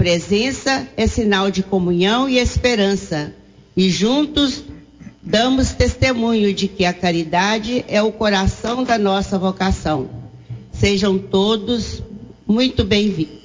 presença é sinal de comunhão e esperança, e juntos damos testemunho de que a caridade é o coração da nossa vocação. Sejam todos muito bem-vindos.